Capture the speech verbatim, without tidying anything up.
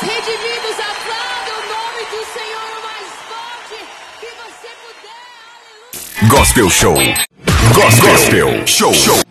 redimidos, aplauda o nome do Senhor o mais forte que você puder. Aleluia. Gospel Show. Gospel Show. Show.